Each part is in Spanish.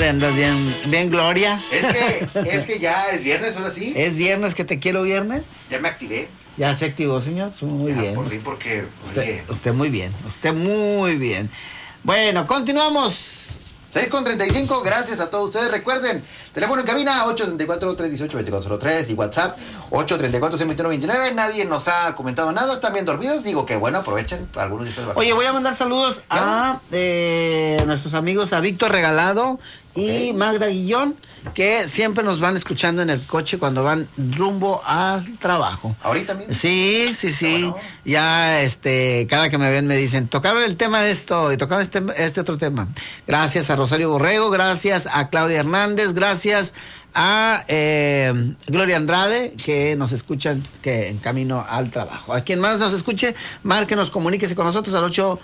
Hombre, andas bien, Gloria. Es que ya es viernes, ahora sí. Es viernes, que te quiero viernes. Ya me activé. Ya se activó, señor. Muy bien. Por fin, porque... Usted muy bien. Usted muy bien. Bueno, continuamos. 6:35, gracias a todos ustedes. Recuerden, teléfono en cabina 834-318-2403 y WhatsApp 834-621-29. Nadie nos ha comentado nada, están bien dormidos. Digo que bueno, aprovechen algunos de ustedes. Oye, voy a mandar saludos a nuestros amigos, a Víctor Regalado y Magda Guillón, que siempre nos van escuchando en el coche cuando van rumbo al trabajo. ¿Ahorita mismo? Sí. Bueno. Ya, cada que me ven me dicen, tocaron el tema de esto y tocaron este otro tema. Gracias a Rosario Borrego, gracias a Claudia Hernández, gracias a Gloria Andrade, que nos escuchan en camino al trabajo. A quien más nos escuche, márquenos, comuníquese con nosotros al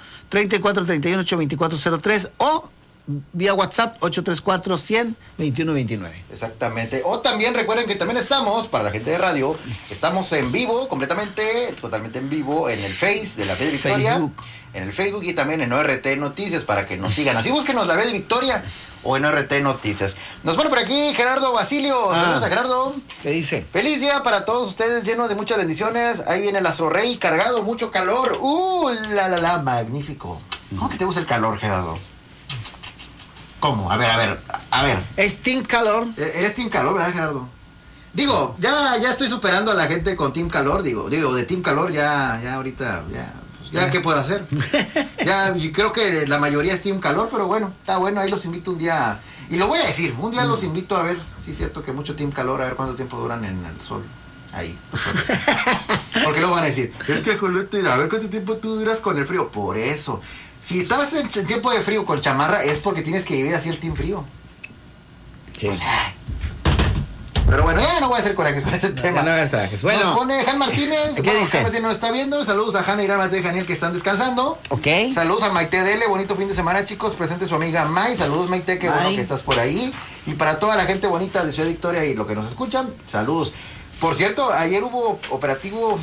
834-31-82403 o vía WhatsApp 834-100-2129. Exactamente. O también recuerden que también estamos, para la gente de radio, estamos en vivo, totalmente en vivo, en el Face de la B de Victoria, en el Facebook y también en ORT Noticias, para que nos sigan. Así búsquenos la B de Victoria o en ORT Noticias. Nos pone por aquí Gerardo Basilio. Saludos a Gerardo. ¿Qué dice? Feliz día para todos ustedes, lleno de muchas bendiciones. Ahí viene el Astro Rey cargado, mucho calor. Magnífico. ¿Cómo que te gusta el calor, Gerardo? ¿Cómo? A ver. Es Team Calor. Eres Team Calor, ¿verdad, Gerardo? Digo, ya estoy superando a la gente con Team Calor, digo, de Team Calor ya ahorita, ya ¿qué puedo hacer? Ya, yo creo que la mayoría es Team Calor, pero bueno, está bueno, ahí los invito un día, y lo voy a decir, un día los invito a ver, sí es cierto que mucho Team Calor, a ver cuánto tiempo duran en el sol, ahí. Porque luego van a decir, es que a ver cuánto tiempo tú duras con el frío, por eso. Si estás en tiempo de frío con chamarra es porque tienes que vivir así el team frío. Sí. O sea, pero bueno, ya no voy a hacer corajes con este tema. No hagas corajes. Bueno. Nos pone Jan Martínez. ¿Qué dice? Jan Martínez nos está viendo. Saludos a Hanna, Irán, Mateo y Janiel, que están descansando. Ok. Saludos a Maite Dele. Bonito fin de semana, chicos. Presente su amiga May. Saludos, Maite. Qué bueno que estás por ahí. Y para toda la gente bonita de Ciudad Victoria y lo que nos escuchan, saludos. Por cierto, ayer hubo operativo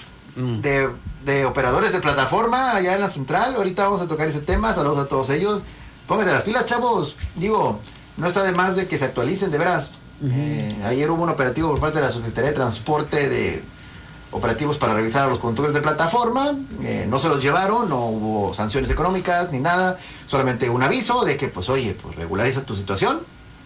de operadores de plataforma allá en la central. Ahorita vamos a tocar ese tema. Saludos a todos ellos. Pónganse las pilas, chavos. Digo, no está de más de que se actualicen, de veras. Ayer hubo un operativo por parte de la Secretaría de Transporte de operativos para revisar a los conductores de plataforma. No se los llevaron, no hubo sanciones económicas ni nada, solamente un aviso de que pues oye, pues regulariza tu situación.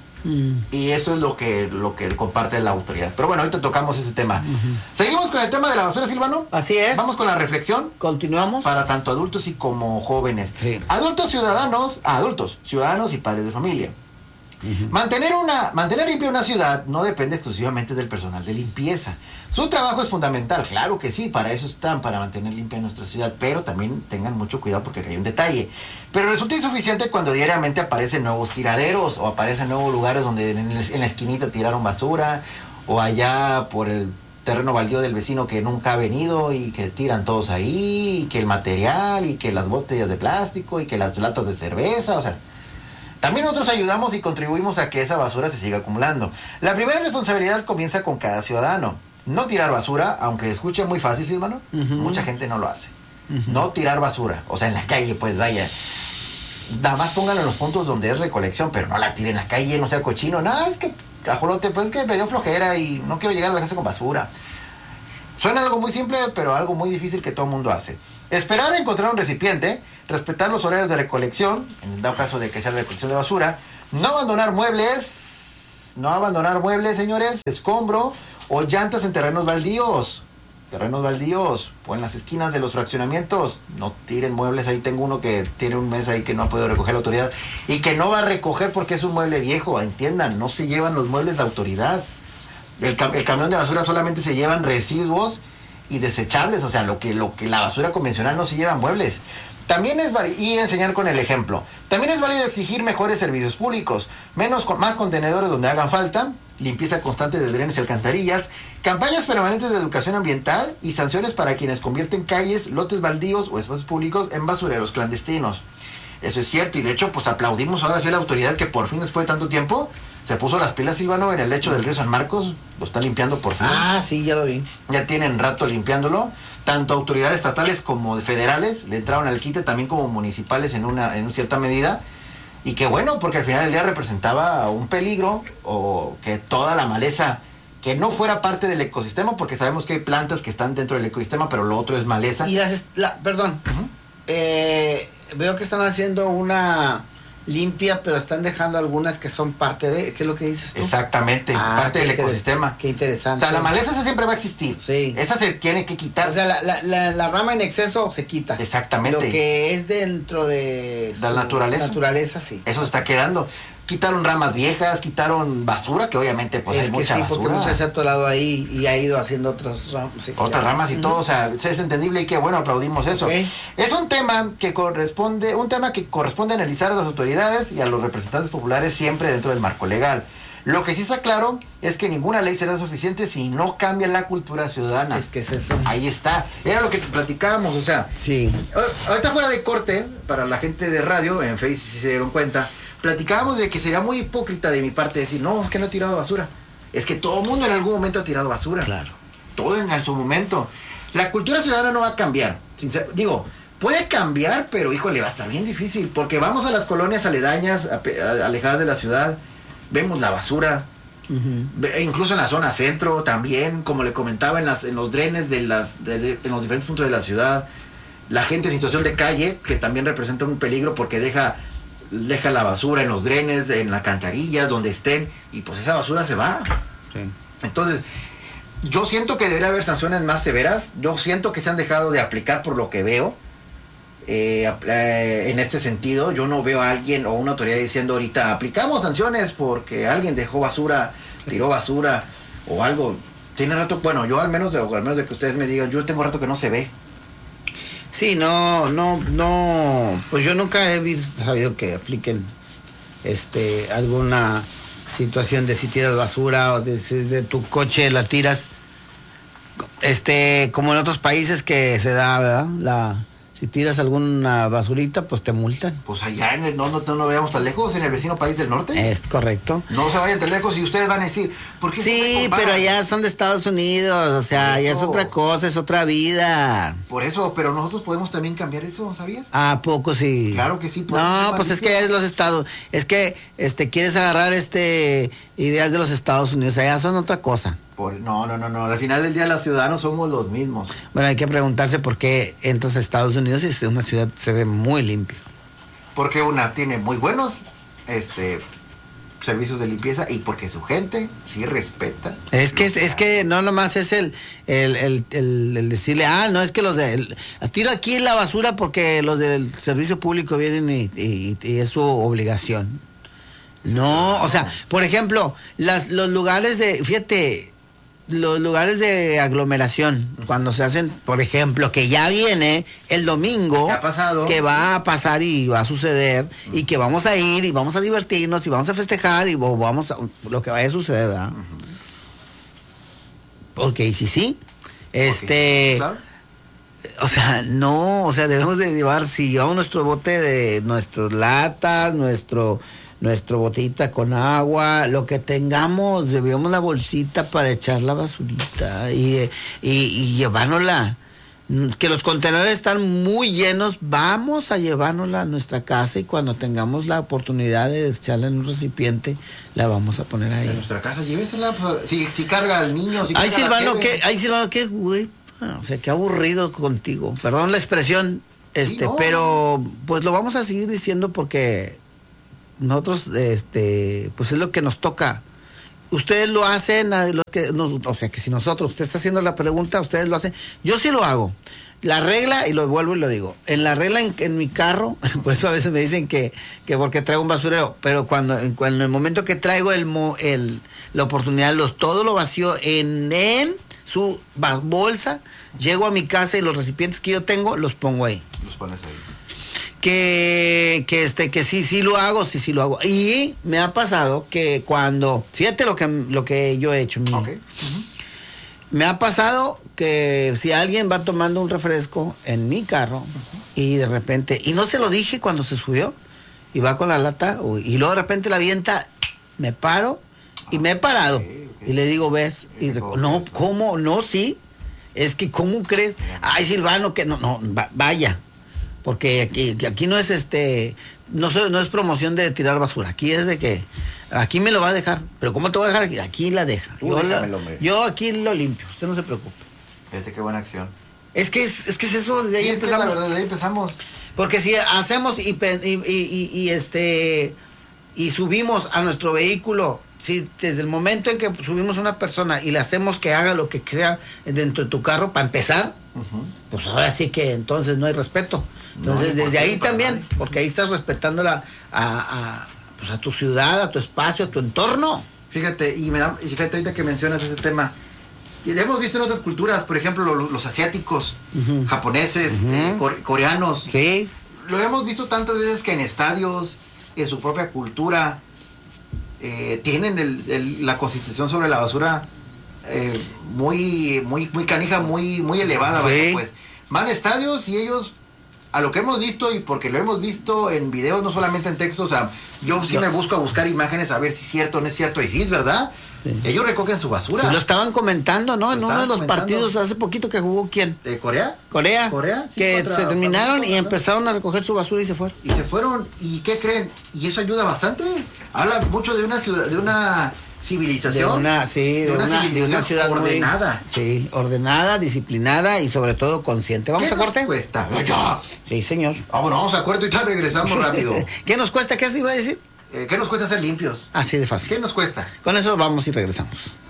Y eso es lo que comparte la autoridad. Pero bueno, ahorita tocamos ese tema. Seguimos con el tema de la basura, Silvano. Así es. Vamos con la reflexión. Continuamos. Para tanto adultos y como jóvenes. Sí. Adultos, ciudadanos y padres de familia. Mantener limpia una ciudad no depende exclusivamente del personal de limpieza. Su trabajo es fundamental, claro que sí, para eso están, para mantener limpia nuestra ciudad, pero también tengan mucho cuidado porque hay un detalle. Pero resulta insuficiente cuando diariamente aparecen nuevos tiraderos o aparecen nuevos lugares donde en la esquinita tiraron basura, o allá por el terreno baldío del vecino que nunca ha venido y que tiran todos ahí, y que el material, y que las botellas de plástico, y que las latas de cerveza, o sea... También nosotros ayudamos y contribuimos a que esa basura se siga acumulando. La primera responsabilidad comienza con cada ciudadano. No tirar basura, aunque escuche muy fácil, ¿sí, hermano? Mucha gente no lo hace. No tirar basura, o sea, en la calle, pues vaya. Nada más pónganlo en los puntos donde es recolección, pero no la tiren en la calle, no sea cochino. Nada, es que, ajolote, pues es que me dio flojera y no quiero llegar a la casa con basura. Suena algo muy simple, pero algo muy difícil que todo el mundo hace. Esperar a encontrar un recipiente, respetar los horarios de recolección, en el dado caso de que sea recolección de basura, no abandonar muebles, señores, escombro o llantas en terrenos baldíos, o en las esquinas de los fraccionamientos. No tiren muebles. Ahí tengo uno que tiene un mes ahí que no ha podido recoger la autoridad y que no va a recoger porque es un mueble viejo. Entiendan, no se llevan los muebles de autoridad. El camión de basura solamente se llevan residuos y desechables, o sea, lo que la basura convencional no se lleva muebles. También es válido, y enseñar con el ejemplo, también es válido exigir mejores servicios públicos, más contenedores donde hagan falta, limpieza constante de drenes y alcantarillas, campañas permanentes de educación ambiental y sanciones para quienes convierten calles, lotes baldíos o espacios públicos en basureros clandestinos. Eso es cierto, y de hecho pues aplaudimos ahora sí a la autoridad que por fin, después de tanto tiempo, se puso las pilas, Silvano, en el lecho del río San Marcos. Lo está limpiando por fin. Ah, sí, ya lo vi. Ya tienen rato limpiándolo. Tanto autoridades estatales como federales le entraron al quite, también como municipales en una cierta medida. Y qué bueno, porque al final del día representaba un peligro, o que toda la maleza que no fuera parte del ecosistema, porque sabemos que hay plantas que están dentro del ecosistema, pero lo otro es maleza. Y perdón, veo que están haciendo una limpia, pero están dejando algunas que son parte de, ¿qué es lo que dices tú? Exactamente, parte del ecosistema. Qué interesante. O sea, la maleza esa siempre va a existir. Sí. Esa se tiene que quitar. O sea, la rama en exceso se quita. Exactamente. Lo que es dentro de la naturaleza, sí. Eso se está quedando. Quitaron ramas viejas, quitaron basura, que obviamente pues hay mucha basura. Porque mucho se ha atorado ahí y ha ido haciendo otras ramas. Sí, otras ramas y todo, o sea, es entendible y que bueno, aplaudimos eso. Okay. Es un tema que corresponde analizar a las autoridades y a los representantes populares siempre dentro del marco legal. Lo que sí está claro es que ninguna ley será suficiente si no cambia la cultura ciudadana. Es que es eso. Ahí está. Era lo que platicábamos, o sea. Sí. Ahorita fuera de corte, para la gente de radio, en Facebook si se dieron cuenta, platicábamos de que sería muy hipócrita de mi parte decir, no, es que no he tirado basura. Es que todo el mundo en algún momento ha tirado basura. Claro. Todo en su momento. La cultura ciudadana no va a cambiar. Digo, puede cambiar, pero híjole, va a estar bien difícil, porque vamos a las colonias aledañas, alejadas de la ciudad, vemos la basura, incluso en la zona centro también, como le comentaba, en los drenes en los diferentes puntos de la ciudad, la gente en situación de calle, que también representa un peligro porque deja la basura en los drenes, en las alcantarillas, donde estén, y pues esa basura se va. Sí. Entonces, yo siento que debería haber sanciones más severas. Yo siento que se han dejado de aplicar por lo que veo. En este sentido, yo no veo a alguien o una autoridad diciendo ahorita aplicamos sanciones porque alguien dejó basura, tiró basura o algo. Tiene rato, bueno, yo al menos de que ustedes me digan, yo tengo rato que no se ve. Sí, no, pues yo nunca sabido que apliquen alguna situación de si tiras basura o de tu coche la tiras, como en otros países que se da, ¿verdad? Si tiras alguna basurita, pues te multan. Pues allá no veamos tan lejos, en el vecino país del norte. Es correcto. No se vayan tan lejos y ustedes van a decir, ¿por qué sí, pero allá son de Estados Unidos, o sea, allá es otra cosa, es otra vida. Por eso, pero nosotros podemos también cambiar eso, ¿sabías? ¿A poco sí? Claro que sí. No, pues es que es los Estados, es que quieres agarrar ideas de los Estados Unidos, allá son otra cosa. No, al final del día los ciudadanos somos los mismos. Bueno, hay que preguntarse por qué entonces Estados Unidos es una ciudad se ve muy limpia. Porque tiene muy buenos servicios de limpieza y porque su gente sí respeta. Es que no nomás es el decirle, no, es que tira aquí la basura porque los del servicio público vienen y es su obligación. No, o sea, por ejemplo, los lugares los lugares de aglomeración, cuando se hacen, por ejemplo, que ya viene el domingo, que va a pasar y va a suceder, y que vamos a ir y vamos a divertirnos y vamos a festejar y vamos a lo que vaya a suceder, ¿verdad? Porque sí, claro. O sea, no, o sea, debemos de llevar, si llevamos nuestro bote de nuestras latas, nuestro botita con agua, lo que tengamos, llevamos la bolsita para echar la basurita y llevárnosla. Que los contenedores están muy llenos, vamos a llevárnosla a nuestra casa y cuando tengamos la oportunidad de echarla en un recipiente, la vamos a poner ahí. En nuestra casa, llévesela, si carga al niño, si ay, Silvano, qué güey, o sea, qué aburrido contigo. Perdón la expresión, sí, no, pero pues lo vamos a seguir diciendo porque nosotros, pues es lo que nos toca. Ustedes lo hacen, o sea, que si usted está haciendo la pregunta, ustedes lo hacen. Yo sí lo hago. La regla, y lo vuelvo y lo digo, en la regla en mi carro, por eso a veces me dicen que porque traigo un basurero, pero cuando en el momento que traigo la oportunidad, todo lo vacío en su bolsa, llego a mi casa y los recipientes que yo tengo, los pongo ahí. Los pones ahí. Que sí lo hago. Y me ha pasado que fíjate lo que yo he hecho. Okay. Me ha pasado que si alguien va tomando un refresco en mi carro y de repente, y no se lo dije cuando se subió, y va con la lata, y luego de repente la avienta, me paro, y me he parado, okay. Y le digo, ¿ves? Y no, ¿cómo? No, sí, es que ¿cómo crees? Ay, Silvano, que no, vaya. Porque aquí no es no es promoción de tirar basura, aquí es de que aquí me lo va a dejar, pero ¿cómo te voy a dejar aquí? Aquí la deja. Yo aquí lo limpio, usted no se preocupe. Fíjate qué buena acción. Es que es eso, desde ahí Sí, empezamos. la verdad, desde ahí empezamos. Porque si hacemos y subimos a nuestro vehículo, si desde el momento en que subimos a una persona y le hacemos que haga lo que sea dentro de tu carro para empezar, pues ahora sí que entonces no hay respeto. Entonces desde ahí también, porque ahí estás respetando a tu ciudad, a tu espacio, a tu entorno. Fíjate, fíjate ahorita que mencionas ese tema. Y lo hemos visto en otras culturas, por ejemplo, los asiáticos, japoneses, coreanos. Sí. Lo hemos visto tantas veces que en estadios, en su propia cultura, tienen la constitución sobre la basura muy canija, muy elevada. Sí. Pues van a estadios y ellos, a lo que hemos visto y porque lo hemos visto en videos, no solamente en texto, o sea, yo sí me busco a buscar imágenes a ver si es cierto o no es cierto, y sí es verdad. Sí. Ellos recogen su basura. Sí, lo estaban comentando, ¿no? En uno de los partidos hace poquito que jugó, ¿quién? ¿Corea? Sí, que se terminaron y empezaron a recoger su basura y se fueron. ¿Y qué creen? Y eso ayuda bastante. Habla mucho de una ciudad, de una civilización. De una ciudad ordenada. Ordenada, disciplinada y sobre todo consciente. ¿Vamos a corte? ¿Qué nos cuesta? Sí, señor. Bueno, vamos a corte y ya regresamos rápido. ¿Qué nos cuesta? ¿Qué se iba a decir? ¿Qué nos cuesta ser limpios? Así de fácil. ¿Qué nos cuesta? Con eso vamos y regresamos.